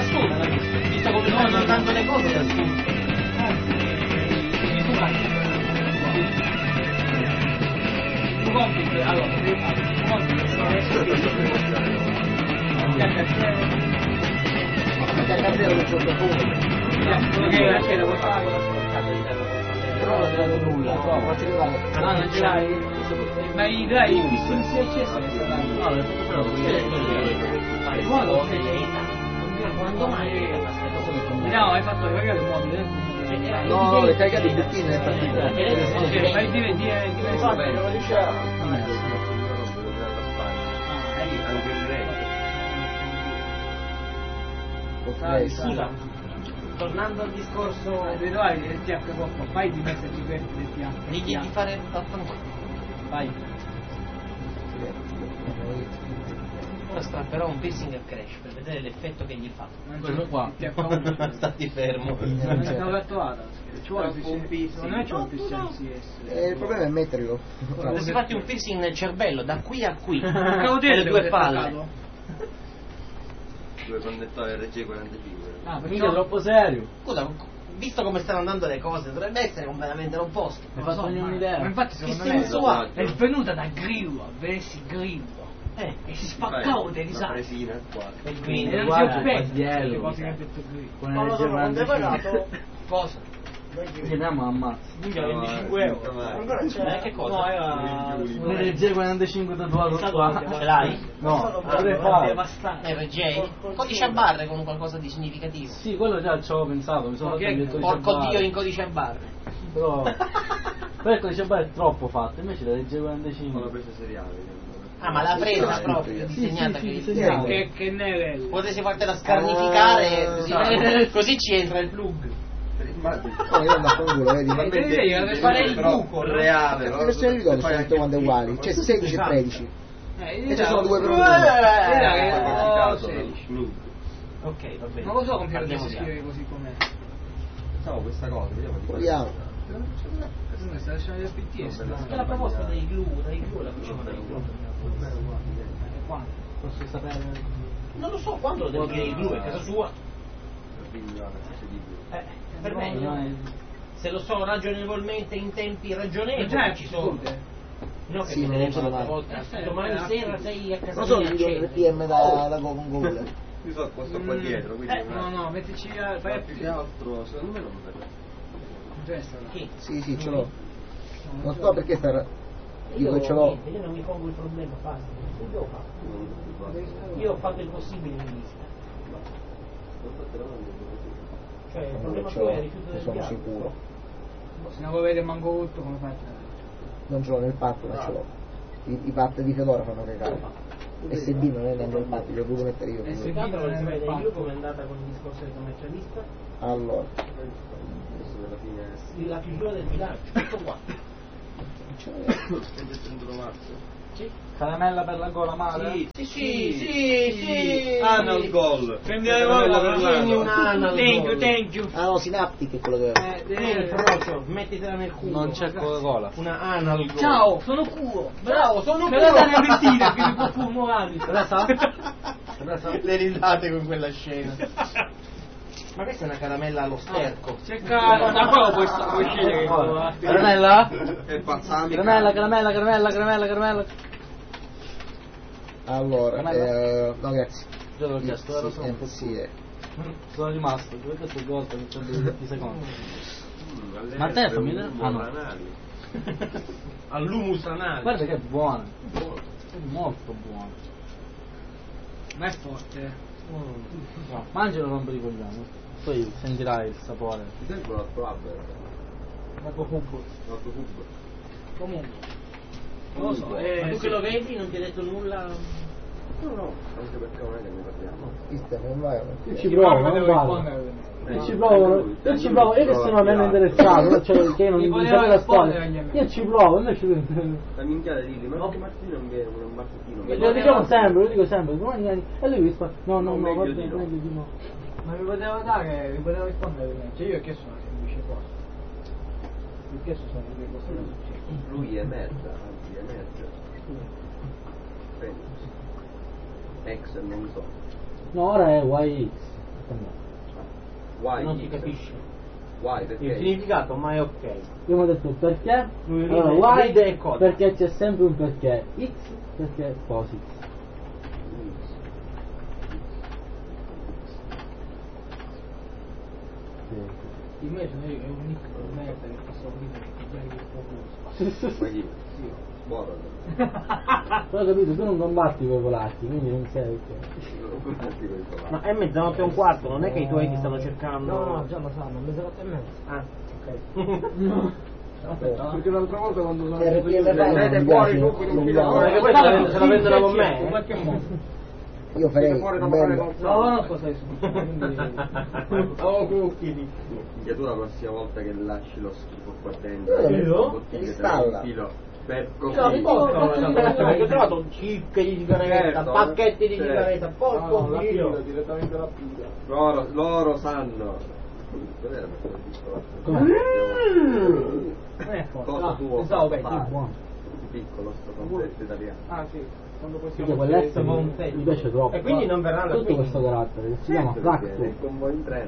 assurda la vista come stanno tanto le cose è assurda. Tu compri, allora, tu compri Cartello del sottofondo. quello che la cena vuoi fare con la scortata di terra? Però non c'è nulla, no, faccio arrivare. Ah, non ce l'hai? Ma i dai, i fissi non si è acceso? No, Quando mai no, hai fatto ragazzi il mobile. No, le caricate di bottiglie è partita. Ok, fai scusa, tornando al discorso, vedrai del TH4, fai di metterci questi del TH. digli di fare Vai. ora strapperò un piercing a Crash per vedere l'effetto che gli fa. Quello qua. Stati fermo. Non l'ho trovata. Ci vuole un piercing. Non è c'è un piercing Il problema è metterlo. Dovresti farti un piercing nel cervello, da qui a qui. Caudete le due palle. Due connettore RG45. Ah, Mica è troppo serio. Scusa, visto come stanno andando le cose, dovrebbe essere completamente l'opposto. Mi fa sogno un'idea. Ma infatti Che secondo me senso ha? è venuta da Grillo, a vedersi Grillo. E si spaccava dei Una risate. presina qua. E quindi, E non si guarda, aspetta Paziello. le cose che ha detto Grillo. Con non lo so, non ti hai pagato? Cosa? Chiediamo ammazza. Minchia, 25 euro. Ancora c'è? Che cosa? No, era... Un RG 45 tatuato qua. Ce l'hai? No, Ah, potrei fare. devastante. RJ? Codice a barre con qualcosa di significativo. Sì, quello già ci avevo pensato, mi sono fatto il codice a Porco barre. Dio in codice a barre. Però il codice a barre è troppo fatto, invece la RG Con la 45. presa seriale. Ah, ma l'ha presa proprio, Sì, disegnata sì, che sì, disegnata. Che neve. potessi fartela scarnificare così ci entra il plug. Immagini. Oh, io andavo con culo, vedi? Ma Deve fare il però buco, no? reale. Le versioni di codice sono tutte quante uguali. C'è 16 e 13. E ci sono due per uno. Ok, va bene. Non lo so come Partiamo si di scrive così com'è. Pensavo questa cosa, vediamo di Proviamo. Comunque sta lasciando gli FTS. È la proposta dei glue la facciamo dai glue. Quando? Posso sapere? Non lo so quando lo devo dire il glue, è casa sua. Per me, se lo so ragionevolmente in tempi ragionevoli, ci sono. No, che Sì, mi non telefono sono una mai. volta. Domani sera sei a casa Non sono mia a video cena. del PM da con Google. Io so questo qua dietro, quindi No, mettici a... Fai a più che altro, secondo me non verrà. testa. Chi? Sì, ce l'ho. Non so perché sta. Dico Io che ce l'ho. niente, io non mi pongo il problema, basta. Io ho fatto. Io ho fatto il possibile in vista. Cioè il problema Ce tuo l'ho, è il rifiuto ne del sono piatto. sicuro. Se non vuoi vedere manco tutto, come fai? Non ce l'ho nel patto, ma ce l'ho. I pat di Fedora fanno cagare. SB non è nel patto, li ho dovuto mettere io. SB Tanto non non è si nel vede patto. io come è andata con il discorso del commercialista. Allora. Questo alla fine La chiusura del bilancio, tutto qua. Ce l'ho. è il 31 marzo. Sì. Caramella per la gola male? Sì. Anal Goal. Prendi la gola, Tieni un anal. thank you. Ah no, Synaptic è quello che è. Tieni, Frocio, mettitela nel culo. Non c'è Coca-Cola. Una anal goal. Ciao, sono culo. Bravo, sono Me la dai una culo. ventina che mi può fumare. Le risate con quella scena. Ma questa è una caramella allo sterco. Cerca da qua puoi scegliere che cosa. Caramella? È pazzamica. Caramella. Allora, no grazie. Già l'ho chiesto, ero solo. Sì, Sono rimasto, perché sto gol mi sono 20 secondi. Ma te fammi ah no. All'humus anale. Guarda che è buono. È molto buono. Ma è forte. No, mangialo non per i coglioni. Poi sentirai il sapore. Ti sento la club? Ecco cubo. Comunque. Non lo so. Ma tu che lo vedi non ti ha detto nulla? No, anche perché non è che ne parliamo. Cristian, non vai. Io ci provo, non vado. Io ci provo, io che sono meno interessato, cioè che non Mi mi poteva sapete la rispondere storia. agli amici. Io ci provo, invece La minchiata di lì, ma anche Martino non viene, un battutino. lo diciamo sempre, lo dico sempre, domani vieni e lui risponde, no, meglio vabbè, di no. meglio di no. Ma mi poteva rispondere a me. Cioè io ho chiesto una semplice cosa. Ho chiesto solo che cosa era successo. Lui emerge, anzi emerge. Fenix. Ex non so. No, ora è YX. Why? Non si capisce. Why? Il Perché? significato ma è ok. Io mi ho detto perché? Lui Allora, ride e y cosa? perché c'è sempre un perché. X perché posix. Invece io è un nick per merda che posso ridere che già io Ma chi? Buono. Però capito, tu non combatti con i polacchi, quindi non sei Ma è mezzanotte e un quarto, non è che i tuoi ti stanno cercando. No, già lo sanno, mezzanotte e mezza. Ah, ok. Perché l'altra volta quando sono RPL Vedete fuori tutti, non mi No, perché poi se la vendono con me. in qualche modo. Io farei fuori da un parlare bello. con- No, non cosa hai su. Oh, cucchi. Che tu la prossima volta che lasci lo schifo qua dentro, Io? bottiglie te Installa. la infilo per così. No, perché ho trovato cicche di sigaretta, Certo, pacchetti di certo. sigaretta, porco Dio. direttamente la pila. Loro sanno. Cos'era questo piccolo? Cosa tuo? Pensavo che Fare. buono. Piccolo sto contesto italiano. Ah sì, quando poi Perché quell'essere mi piace troppo. E quindi non verranno tutto qui. questo carattere che si chiama Sempre perché Fracto. il convoy in treno.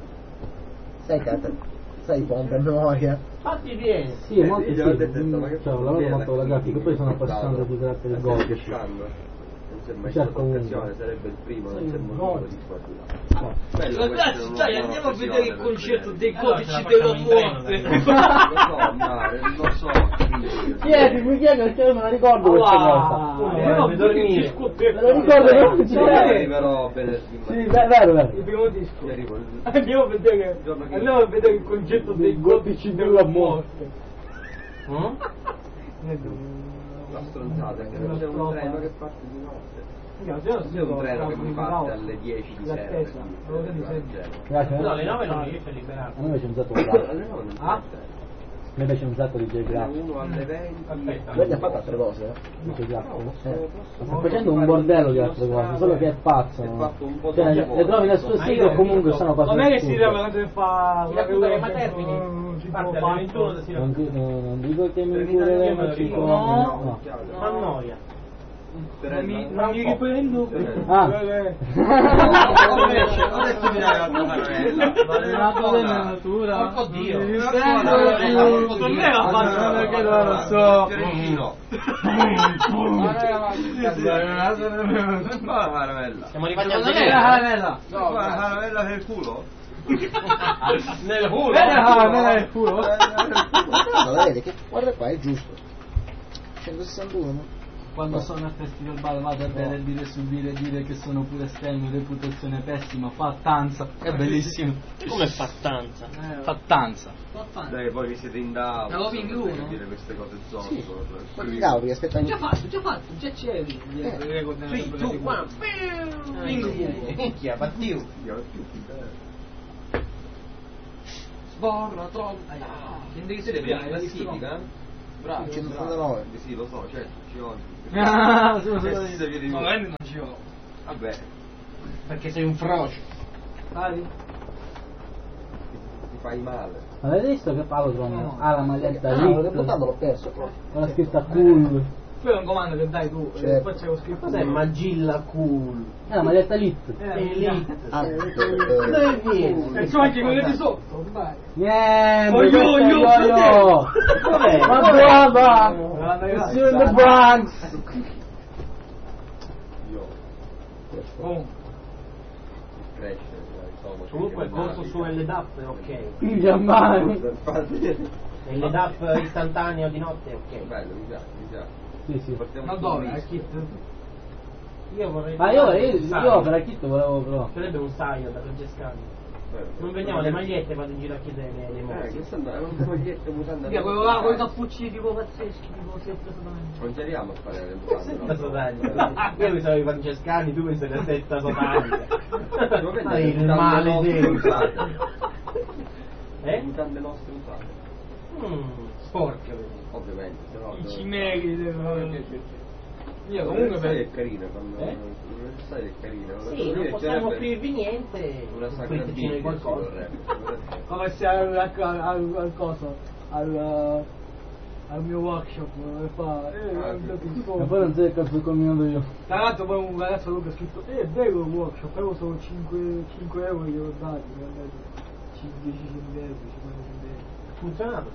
Sai pompa in memoria? Fatti vieni. Sì, molto io sì. ho detto, ma che Cioè, ho lavorato molto con la grafica, poi sono appassionato di caratteri Ma gotici. scherzando? Non c'è mai Certo, stata occasione, sarebbe il primo, non c'è motivo di qua di là. No. Bello, Ragazzi, questa è una dai, buona andiamo a occasione vedere il per concerto vedere. dei gotici della morte. Lo so, Chiedi, mi chiedi perché io me la ricordo questa cosa. Deve dormire. Me lo ricordo che non ci Ieri era. però venerdì Sì, mattina. vero. il primo disco. Ieri col- Andiamo a vedere Il giorno che- andiamo a vedere il concetto dei gotici della morte. La stronzata è che non c'è un treno che parte di notte. Non C'è un treno che mi parte alle 10 di sera. per dire, Grazie. No, alle 9 non riesce a liberare. A me piace un sacco di Alle grafica. 9 non c'è Ah? il treno. A me piace un sacco di J Grafica. Uno alle 20. Aspetta. Lei ha fatto altre cose, Di J Grafica? Sta facendo un bordello di altre cose, solo che è pazzo. È fatto un po' Cioè, troppo le trovi nel suo Ma sito io e comunque sono cose Non è che si assurde. deve quando fa Si racconta ma termini. Parte alle 21 si racconta. Non dico che mi Per cureremo l'Italia ci no. no. Fa noia. non mi riprendo. Ah. Adesso mi dai l'altra caramella. Valerato della natura. Porco Dio. Non me la faccio perché non lo so. La caramella. Siamo arrivati Non al è la caramella. No, la caramella per il culo? nel culo. Nel culo. Guarda, vedi che guarda qua, è giusto. 161. Quando sono a Festival Bar vado a bere e dire subire dire che sono pure esterno, reputazione pessima, fattanza, è bellissimo. Come fattanza? Fattanza. Dai, poi vi siete in DAO. Avevo vinto per uno. dire queste cose Sì. zombie. Gauri, aspetta. Già fatto, già c'eri. Sì, tu qua. Minchia, battiu. Sborra, trova. Che siete per la classifica? Bravo. 169. Sì, lo so, certo, ci oggi. Ah, Veramente non ci ho. Vabbè, Perché sei un frocio. Dai. ti fai male. Avete visto che Palotron ha la maglietta Ah, lì? l'ho buttato, l'ho perso. Con la scritta cool. Poi è un comando che dai tu, Certo. poi c'è lo scritto. Cos'è Magilla Cool? È la maglietta lit. Elite. Dove vieni? E c'ho anche quelle di sotto, dai. Niente, Oh, io, Dov'è? ma guarda, it's in the Bronx. Io Oh. cresce, insomma. Comunque corso su LDAP è ok. Giammai. LDAP istantaneo di notte è ok. Bello, mi piace, mi piace. Sì, sì. Partiamo Ma su dove? questo. A Kit? Io vorrei. Ma io Saio. per Akito volevo però. Sarebbe un saio da Francescani. Bello. Non vendiamo le magliette, vado in giro a chiedere le mosse. Che stanno, è una maglietta mutanda. Via, quello là, con i cappuccini tipo pazzeschi, tipo si è preso da me. Non ci arriviamo a fare le Setta mutande. sotanica. Io pensavo i francescani, tu pensi alla setta sotanica. Dove Ma le il mutande maledetto. nostre usate? Eh? Mutande nostre usate. Sporche, vedi. Ovviamente, se no. I cimeri. Io Non comunque sai per... è carina quando. Eh? Non sai è carina. Sì, non possiamo offrirvi niente. Una Un sacra pezzettino di Bibbia ci qualcosa. vorrebbe. Come se al coso, al... al mio workshop e fa E poi non sai che cazzo ho combinato io. tra l'altro poi un ragazzo Luca ha scritto è bello il workshop, però solo 5 euro gli ho dati, 10 centesimi, 50 centesimi. Ha funzionato?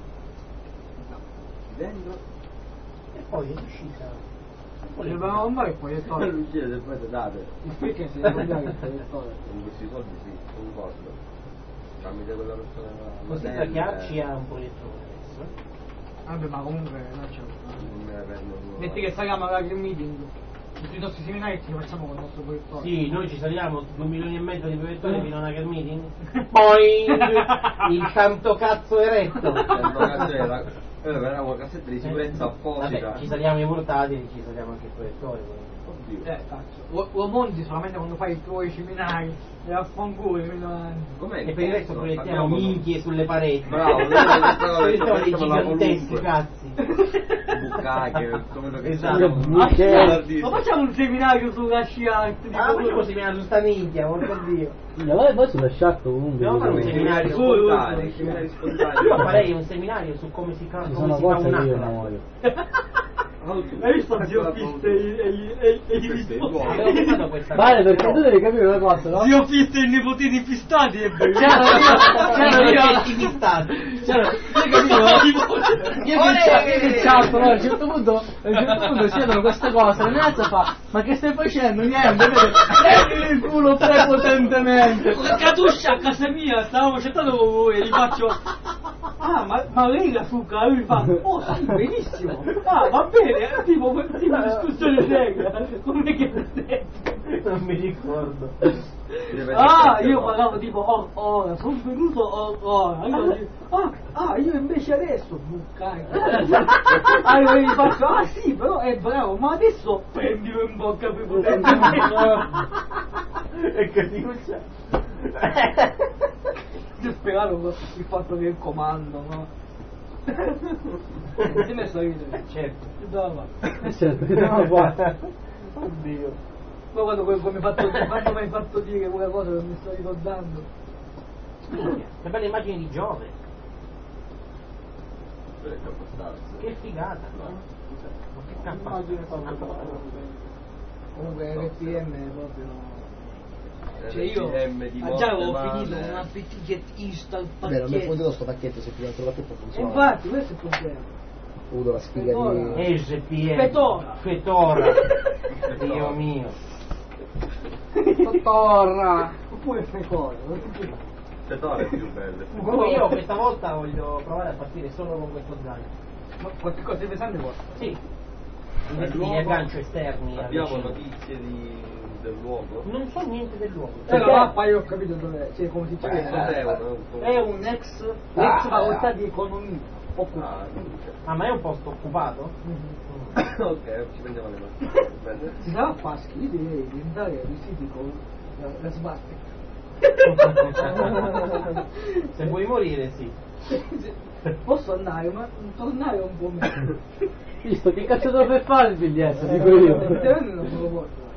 Dentro? E poi è uscita. Poi dobbiamo andare il proiettore. L'uscita del poi date. Il perché si deve mangiare il proiettore? Con questi soldi sì, un costo. Tramite quella persona. Così da Chiacci ha un proiettore adesso. Vabbè, ma comunque non c'è. Non me ne prendo uno. Metti che saliamo alla Green Meeting, tutti i nostri seminari ci facciamo con il nostro proiettore. Sì, noi ci saliamo 2 milioni e mezzo di proiettori fino a una hacker meeting. Poi il tanto cazzo eretto. Era una cassetta di sicurezza apposita. Vabbè, ci saliamo i portatili, ci saliamo anche il proiettore. Oddio. Cazzo. Lo monti solamente quando fai i tuoi seminari e affanculo i minoranzi. Com'è E per il resto proiettiamo Abbiamo- minchie sulle pareti. Bravo, Sono dei giganteschi cazzi. bucacche, come lo che Esatto. Ma facciamo un seminario sulla scia. Ah, facciamo seminario su sta minchia, porco Dio. Poi sulla sciarpa comunque. Dobbiamo fare un seminario spontanei, seminari spontanei. Io farei un seminario su come si fa, Ci come sono si fa cose che io un'acqua. muoio. Hai visto Zio Fist e i Avevo pensato a questa Vale, cosa. perché tu devi capire una cosa, no? Zio Fist e i nipotini fistati è bello. C'erano io i pistati. Io che ciao, no, a un certo punto succedono queste cose, la mia ragazza fa, ma che stai facendo? Niente, prendi il culo prepotentemente. Catuscia a casa mia, stavamo chattando con voi e gli faccio ma lei la succa? Lui fa oh sì, benissimo, va bene, tipo discussione seria, come che Non mi ricordo. io parlavo tipo ora, sono venuto ora, io invece adesso allora gli faccio sì, però è bravo, ma adesso prendilo in bocca per E così c'è. io speravo il fatto che il comando, no? Ti messo a ridere? Certo. Certo, che devo fare? Oddio. Ma quando mi hai fatto dire quella cosa che mi sto ricordando. Che belle immagini di Giove. Che figata. Ma che cazzo. Comunque RPM è proprio. Cioè RPM di io già avevo morte, finito male. una ticket install Beh, non mi pacchetto. funziona sto pacchetto, se prima il pacchetto funziona. Infatti questo è il problema. Ho avuto la sfiga Fedora. di... SPM. Fetora. Dio mio. Torra. Oppure Fecora. Fetore è più belle. Comunque io questa volta voglio provare a partire solo con questo zaino. Ma qualche cosa di pesante vuoi? Sì. Gli aggancio esterni. Abbiamo vicino. notizie del luogo? Non so niente del luogo. La mappa io ho capito dov'è, cioè come si chiama. È È un ex facoltà di economia. Ah, ma è un posto occupato? ok, ci prendiamo le mani. Bene. Si sarà Paschi, io direi di andare ai siti con la svastica. Se vuoi morire, sì. Posso andare, ma tornare un po' meglio. Visto che cazzo dove fare il biglietto, dico io. Non me lo posso.